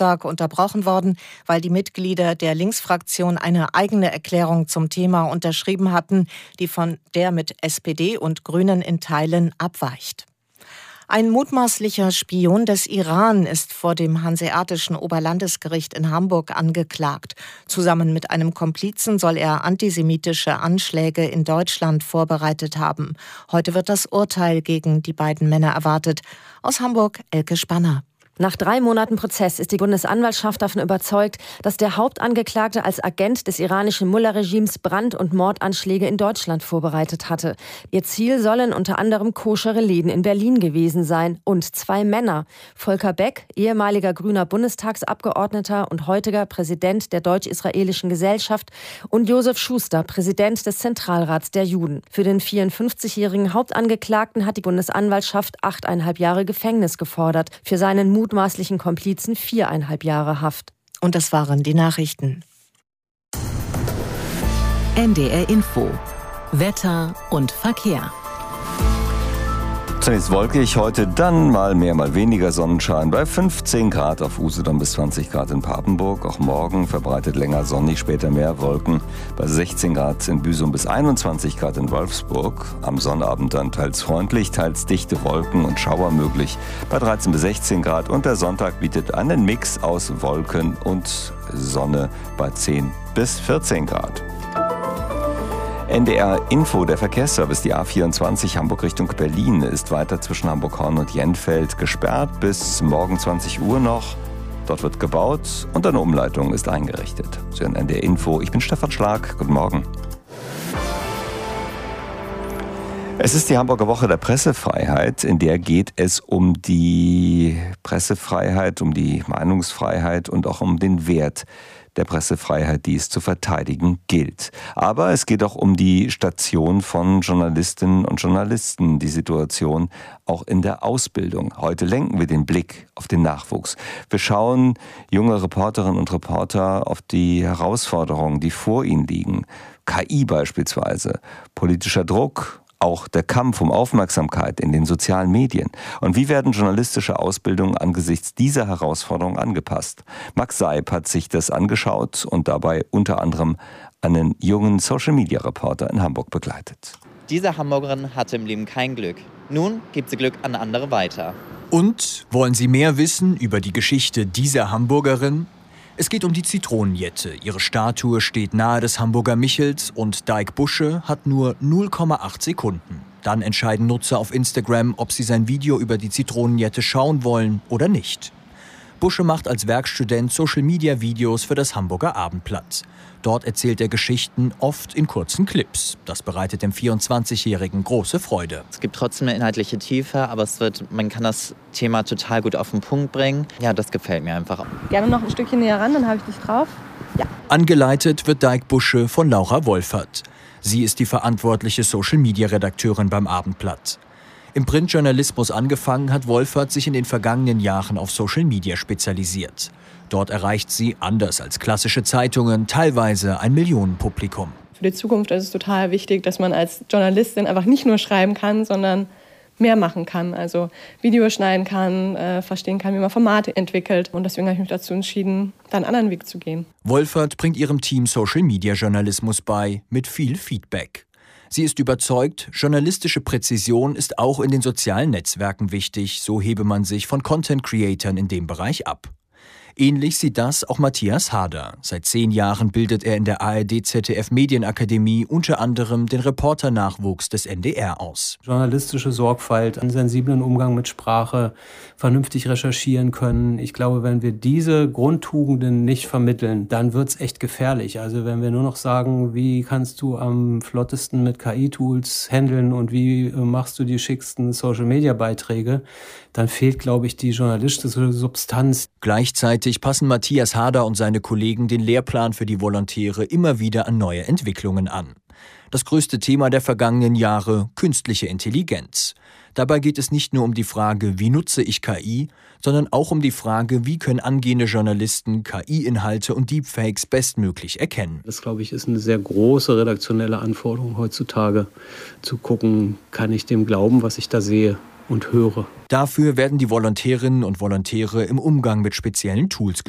Bundestag unterbrochen worden, weil die Mitglieder der Linksfraktion eine eigene Erklärung zum Thema unterschrieben hatten, die von der mit SPD und Grünen in Teilen abweicht. Ein mutmaßlicher Spion des Iran ist vor dem Hanseatischen Oberlandesgericht in Hamburg angeklagt. Zusammen mit einem Komplizen soll er antisemitische Anschläge in Deutschland vorbereitet haben. Heute wird das Urteil gegen die beiden Männer erwartet. Aus Hamburg, Elke Spanner. Nach 3 Monaten Prozess ist die Bundesanwaltschaft davon überzeugt, dass der Hauptangeklagte als Agent des iranischen Mullah-Regimes Brand- und Mordanschläge in Deutschland vorbereitet hatte. Ihr Ziel sollen unter anderem koschere Läden in Berlin gewesen sein und 2 Männer. Volker Beck, ehemaliger grüner Bundestagsabgeordneter und heutiger Präsident der Deutsch-Israelischen Gesellschaft, und Josef Schuster, Präsident des Zentralrats der Juden. Für den 54-jährigen Hauptangeklagten hat die Bundesanwaltschaft 8,5 Jahre Gefängnis gefordert. Für seinen mutmaßlichen Komplizen 4,5 Jahre Haft. Und das waren die Nachrichten. NDR Info. Wetter und Verkehr. Zunächst wolkig, heute dann mal mehr, mal weniger Sonnenschein bei 15 Grad auf Usedom bis 20 Grad in Papenburg. Auch morgen verbreitet länger sonnig, später mehr Wolken bei 16 Grad in Büsum bis 21 Grad in Wolfsburg. Am Sonnabend dann teils freundlich, teils dichte Wolken und Schauer möglich bei 13 bis 16 Grad. Und der Sonntag bietet einen Mix aus Wolken und Sonne bei 10 bis 14 Grad. NDR Info, der Verkehrsservice, die A24 Hamburg Richtung Berlin ist weiter zwischen Hamburg-Horn und Jenfeld gesperrt bis morgen 20 Uhr noch. Dort wird gebaut und eine Umleitung ist eingerichtet. Sie hören NDR Info, ich bin Stefan Schlag, guten Morgen. Es ist die Hamburger Woche der Pressefreiheit, in der geht es um die Pressefreiheit, um die Meinungsfreiheit und auch um den Wert der Pressefreiheit, die es zu verteidigen gilt. Aber es geht auch um die Station von Journalistinnen und Journalisten, die Situation auch in der Ausbildung. Heute lenken wir den Blick auf den Nachwuchs. Wir schauen junge Reporterinnen und Reporter auf die Herausforderungen, die vor ihnen liegen. KI beispielsweise, politischer Druck, auch der Kampf um Aufmerksamkeit in den sozialen Medien. Und wie werden journalistische Ausbildungen angesichts dieser Herausforderungen angepasst? Max Seib hat sich das angeschaut und dabei unter anderem einen jungen Social-Media-Reporter in Hamburg begleitet. Diese Hamburgerin hatte im Leben kein Glück. Nun gibt sie Glück an andere weiter. Und wollen Sie mehr wissen über die Geschichte dieser Hamburgerin? Es geht um die Zitronenjette. Ihre Statue steht nahe des Hamburger Michels und Dijk Busche hat nur 0,8 Sekunden. Dann entscheiden Nutzer auf Instagram, ob sie sein Video über die Zitronenjette schauen wollen oder nicht. Busche macht als Werkstudent Social-Media-Videos für das Hamburger Abendblatt. Dort erzählt er Geschichten, oft in kurzen Clips. Das bereitet dem 24-Jährigen große Freude. Es gibt trotzdem eine inhaltliche Tiefe, aber man kann das Thema total gut auf den Punkt bringen. Ja, das gefällt mir einfach. Gerne noch ein Stückchen näher ran, dann habe ich dich drauf. Ja. Angeleitet wird Dijk Busche von Laura Wolfert. Sie ist die verantwortliche Social-Media-Redakteurin beim Abendblatt. Im Printjournalismus angefangen hat Wolfert sich in den vergangenen Jahren auf Social Media spezialisiert. Dort erreicht sie, anders als klassische Zeitungen, teilweise ein Millionenpublikum. Für die Zukunft ist es total wichtig, dass man als Journalistin einfach nicht nur schreiben kann, sondern mehr machen kann. Also Videos schneiden kann, verstehen kann, wie man Formate entwickelt. Und deswegen habe ich mich dazu entschieden, da einen anderen Weg zu gehen. Wolfert bringt ihrem Team Social-Media-Journalismus bei, mit viel Feedback. Sie ist überzeugt, journalistische Präzision ist auch in den sozialen Netzwerken wichtig, so hebe man sich von Content-Creatern in dem Bereich ab. Ähnlich sieht das auch Matthias Harder. Seit 10 Jahren bildet er in der ARD-ZDF-Medienakademie unter anderem den Reporternachwuchs des NDR aus. Journalistische Sorgfalt, einen sensiblen Umgang mit Sprache, vernünftig recherchieren können. Ich glaube, wenn wir diese Grundtugenden nicht vermitteln, dann wird's echt gefährlich. Also wenn wir nur noch sagen, wie kannst du am flottesten mit KI-Tools handeln und wie machst du die schicksten Social-Media-Beiträge, dann fehlt, glaube ich, die journalistische Substanz. Gleichzeitig passen Matthias Harder und seine Kollegen den Lehrplan für die Volontäre immer wieder an neue Entwicklungen an. Das größte Thema der vergangenen Jahre: künstliche Intelligenz. Dabei geht es nicht nur um die Frage, wie nutze ich KI, sondern auch um die Frage, wie können angehende Journalisten KI-Inhalte und Deepfakes bestmöglich erkennen. Das, glaube ich, ist eine sehr große redaktionelle Anforderung heutzutage, zu gucken, kann ich dem glauben, was ich da sehe und höre. Dafür werden die Volontärinnen und Volontäre im Umgang mit speziellen Tools